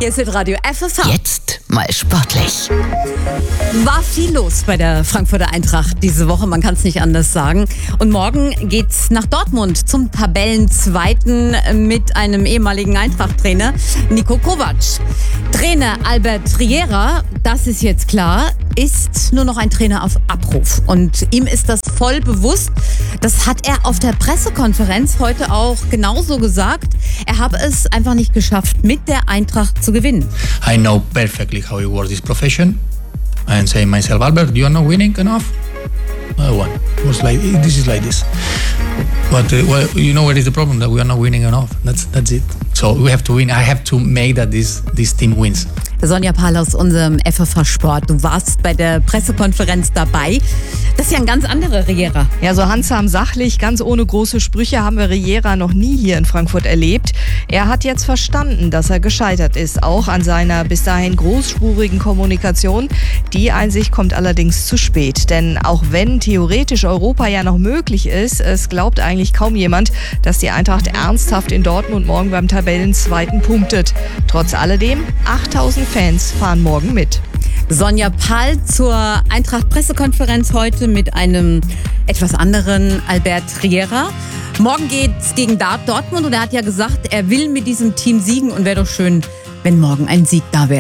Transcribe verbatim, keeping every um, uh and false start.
Hier ist Radio F S V. Jetzt mal sportlich. War viel los bei der Frankfurter Eintracht diese Woche, man kann es nicht anders sagen. Und morgen geht's nach Dortmund zum Tabellenzweiten mit einem ehemaligen Eintracht-Trainer, Niko Kovac. Trainer Albert Riera, das ist jetzt klar, ist nur noch ein Trainer auf Abruf. Und ihm ist das voll bewusst. Das hat er auf der Pressekonferenz heute auch genauso gesagt. Er habe es einfach nicht geschafft, mit der Eintracht zu gewinnen. I know perfectly how it works this profession. And say myself, Albert, you are not winning enough. I won. It was like this is like this. But uh, well, you know what is the problem? That we are not winning enough. That's that's it. So we have to win. I have to make that this this team wins. Sonja Pahl aus unserem F F V Sport. Du warst bei der Pressekonferenz dabei. Das ist ja ein ganz anderer Riera. Ja, so handsam sachlich, ganz ohne große Sprüche haben wir Riera noch nie hier in Frankfurt erlebt. Er hat jetzt verstanden, dass er gescheitert ist, auch an seiner bis dahin großspurigen Kommunikation. Die Einsicht kommt allerdings zu spät, denn auch wenn theoretisch Europa ja noch möglich ist, es glaubt eigentlich kaum jemand, dass die Eintracht ernsthaft in Dortmund morgen beim Tabellenzweiten punktet. Trotz alledem, achttausend Fans fahren morgen mit. Sonja Pahl zur Eintracht-Pressekonferenz heute mit einem etwas anderen Albert Riera. Morgen geht's gegen Dortmund und er hat ja gesagt, er will mit diesem Team siegen und wäre doch schön, wenn morgen ein Sieg da wäre.